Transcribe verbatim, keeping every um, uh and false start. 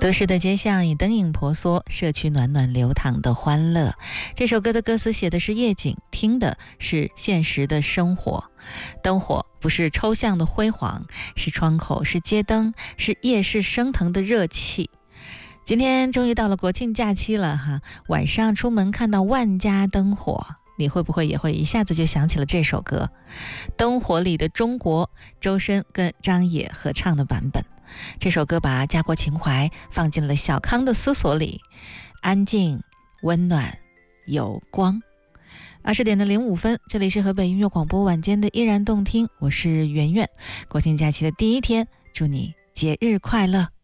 都市的街巷以灯影婆娑，社区暖暖流淌的欢乐。这首歌的歌词写的是夜景，听的是现实的生活。灯火不是抽象的辉煌，是窗口，是街灯，是夜市升腾的热气。今天终于到了国庆假期了哈，晚上出门看到万家灯火，你会不会也会一下子就想起了这首歌《灯火里的中国》，周深跟张也合唱的版本。这首歌把家国情怀放进了小康的思索里，安静、温暖、有光。二十点的零五分，这里是河北音乐广播晚间的依然动听，我是圆圆。国庆假期的第一天，祝你节日快乐。